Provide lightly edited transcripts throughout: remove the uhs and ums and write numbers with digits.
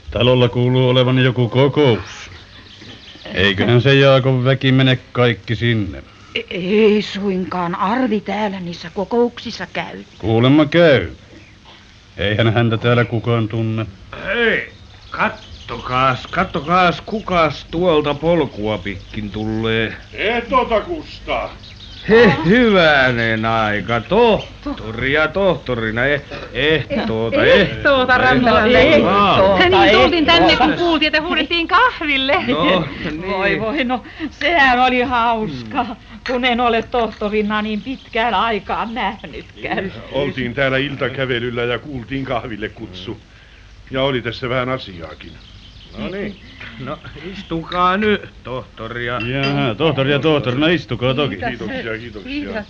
Talolla kuuluu olevan joku kokous. Eiköhän se Jaakon väki mene kaikki sinne? Ei suinkaan Arvi täällä niissä kokouksissa käy. Kuulemma käy. Eihän häntä täällä kukaan tunne. Hei, kattokaas kukas tuolta polkua pitkin tulee. Kustaa. Hyvänen aika, tohtori ja tohtorina, Ehtoota Rantalan Ehtoota. Niin tultiin tänne, kun kuultiin, että huudettiin kahville. No, niin. Voi, no sehän oli hauska, kun en ole tohtorina niin pitkään aikaan nähnytkään. Oltiin täällä iltakävelyllä ja kuultiin kahville kutsu. Ja oli tässä vähän asiaakin. No niin. No, istukaa nyt, tohtori ja... Jaha, tohtori ja tohtorina, istukaa toki. Kiitoksia.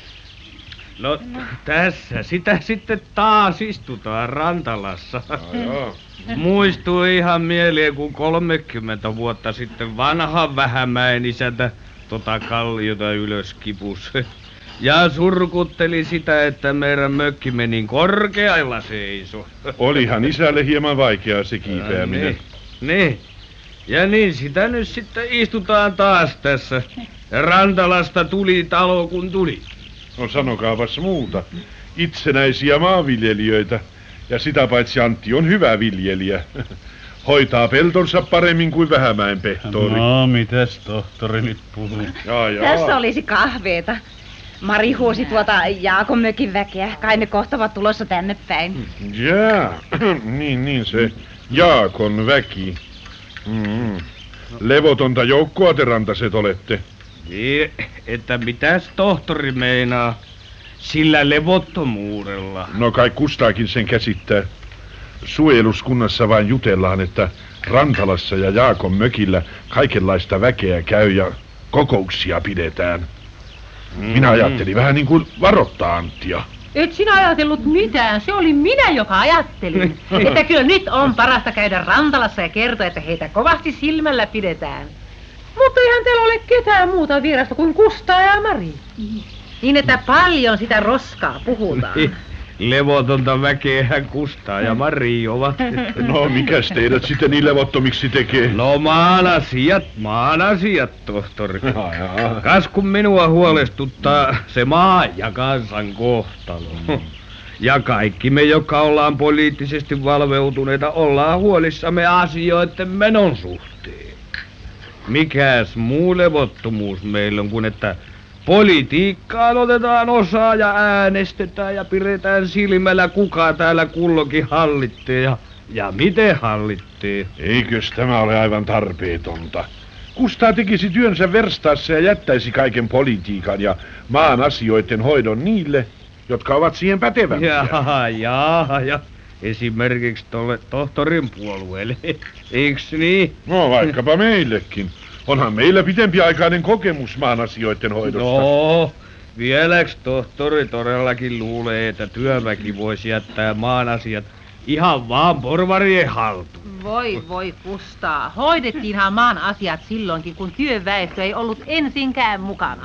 No, tässä sitä sitten taas istutaan Rantalassa. Muistuu ihan mieleen, kun 30 vuotta sitten vanha Vähämäen isäntä kalliota ylös kipus. Ja surkutteli sitä, että meidän mökki meni korkealla seiso. Olihan isälle hieman vaikeaa se kiipeäminen. Niin. Ja niin sitä nyt sitten istutaan taas tässä. Rantalasta tuli talo kun tuli. No sanokaapas muuta. Itsenäisiä maanviljelijöitä. Ja sitä paitsi Antti on hyvä viljelijä. Hoitaa peltonsa paremmin kuin Vähämäen pehtori. No, mitäs tohtori nyt puhuu? Tässä olisi kahveeta. Mari huosi tuota Jaakon mökin väkeä. Kai ne kohta ovat tulossa tänne päin. Jaa, niin se Jaakon väki. Levotonta joukkoa te rantaset olette. Niin, että mitäs tohtori meinaa sillä levottomuudella? No kai Kustaakin sen käsittää. Suojeluskunnassa vain jutellaan, että Rantalassa ja Jaakon mökillä kaikenlaista väkeä käy ja kokouksia pidetään. Minä ajattelin vähän niin kuin varoittaa Anttia. Et sinä ajatellut mitään, se oli minä, joka ajattelin. Että kyllä nyt on parasta käydä Rantalassa ja kertoa, että heitä kovasti silmällä pidetään. Mutta eihän teillä ole ketään muuta vierasta kuin Kustaa ja Mari. Niin, että paljon sitä roskaa puhutaan. Levotonta väkeähän Kustaa ja Mari ovat. No, mikäs teidät sitten niin levottomiksi tekee? No maan asiat, tohtori. Kas kun minua huolestuttaa se maan ja kansan kohtalo. Ja kaikki me, jotka ollaan poliittisesti valveutuneita, ollaan huolissamme asioiden menon suhteen. Mikäs muu levottomuus meillä on kuin että politiikkaan otetaan osaa ja äänestetään ja pidetään silmällä kuka täällä kullokin hallittee ja miten hallittee. Eikös tämä ole aivan tarpeetonta? Kustaa tekisi työnsä verstaassa ja jättäisi kaiken politiikan ja maan asioiden hoidon niille, jotka ovat siihen pätevämpiä. Ja esimerkiksi tolle tohtorin puolueelle, eiks niin? No vaikkapa meillekin. Onhan meillä pitempiaikainen kokemus maan asioiden hoidosta. No, vieläks tohtori todellakin luulee, että työväki voisi jättää maan asiat ihan vaan porvarien haltuun? Voi Kustaa. Hoidettiinhan maan asiat silloinkin, kun työväestö ei ollut ensinkään mukana.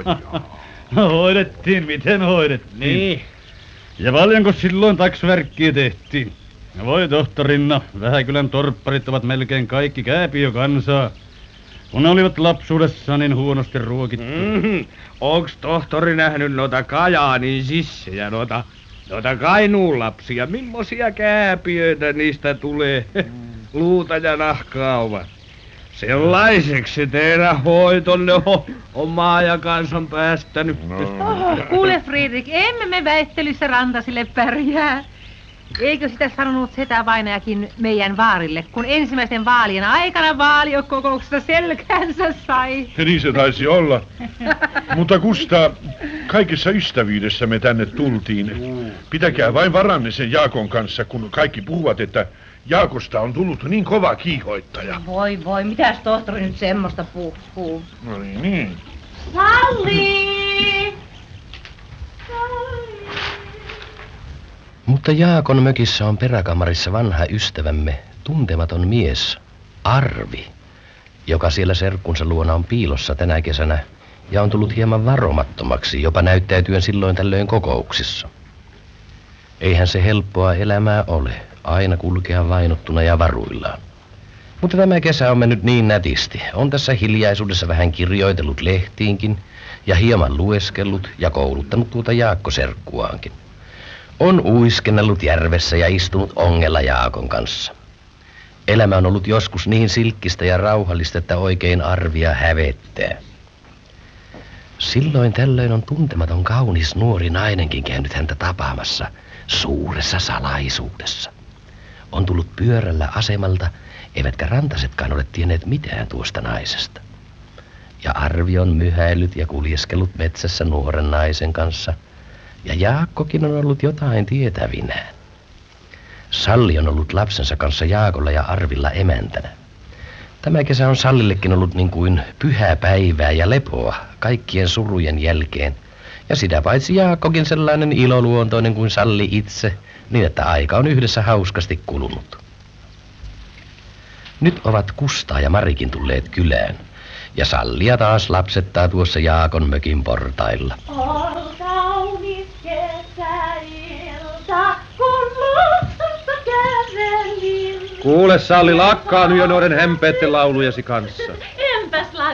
No hoidettiin, miten hoidettiin? Niin. Ja paljonko silloin taksvärkkiä tehtiin? Voi tohtorinna, Vähäkylän torpparit ovat melkein kaikki kääpiökansaa. Kun ne olivat lapsuudessa niin huonosti ruokittu. Onks tohtori nähnyt noita Kajaanin sissejä, noita Kainuun lapsia? Mimmosia kääpiöitä niistä tulee? Luuta ja nahkaa ovat. Sellaiseksi teidän hoitonne on maa ja kansan päästänyt. Kuule Fredrik, emme me väittelyssä Rantasille pärjää. Eikö sitä sanonut setävainajakin meidän vaarille, kun ensimmäisten vaalien aikana vaaliokokouksesta selkänsä sai? Niin se taisi olla. Mutta Kustaa, kaikessa ystävyydessä me tänne tultiin. Pitäkää vain varanne sen Jaakon kanssa, kun kaikki puhuvat, että Jaakosta on tullut niin kova kiihoittaja. Voi, mitäs tohtori nyt semmoista puhuu? No niin. Salli! Mutta Jaakon mökissä on peräkamarissa vanha ystävämme, tuntematon mies, Arvi, joka siellä serkkunsa luona on piilossa tänä kesänä ja on tullut hieman varomattomaksi, jopa näyttäytyen silloin tällöin kokouksissa. Eihän se helppoa elämää ole. aina kulkea vainottuna ja varuillaan. Mutta tämä kesä on mennyt niin nätisti. On tässä hiljaisuudessa vähän kirjoitellut lehtiinkin ja hieman lueskellut ja kouluttanut tuota Jaakko-serkkuaankin. On uiskennellut järvessä ja istunut ongella Jaakon kanssa. Elämä on ollut joskus niin silkkistä ja rauhallista, että oikein arvia hävettää. Silloin tällöin on tuntematon kaunis nuori nainenkin käynyt häntä tapaamassa suuressa salaisuudessa. On tullut pyörällä asemalta, eivätkä rantasetkaan ole tienneet mitään tuosta naisesta. Ja Arvi on myhäillyt ja kuljeskellut metsässä nuoren naisen kanssa, ja Jaakkokin on ollut jotain tietävinään. Salli on ollut lapsensa kanssa Jaakolla ja Arvilla emäntänä. Tämä kesä on Sallillekin ollut niin kuin pyhää päivää ja lepoa kaikkien surujen jälkeen. Ja sitä paitsi Jaakkokin sellainen iloluontoinen kuin Salli itse, niin että aika on yhdessä hauskasti kulunut. Nyt ovat Kustaa ja Marikin tulleet kylään. Ja Sallia taas lapsettaa tuossa Jaakon mökin portailla. On kaunis kesäilta, kun luoksusta kävelin. Kuule Salli, lakkaa nyt jo noiden hempeitten laulujesi kanssa. Enpäs